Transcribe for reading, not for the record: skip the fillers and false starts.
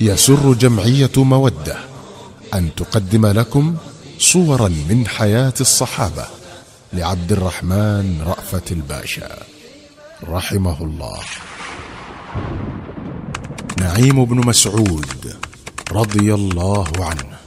يسر جمعية مودة أن تقدم لكم صورا من حياة الصحابة لعبد الرحمن رأفت الباشا رحمه الله. نعيم بن مسعود رضي الله عنه